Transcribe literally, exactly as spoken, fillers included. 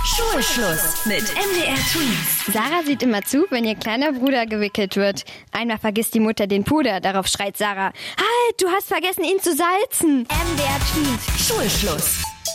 Schulschluss mit M D R Twins. Sarah sieht immer zu, wenn ihr kleiner Bruder gewickelt wird. Einmal vergisst die Mutter den Puder, darauf schreit Sarah: Halt, du hast vergessen, ihn zu salzen. M D R Twins. Schulschluss.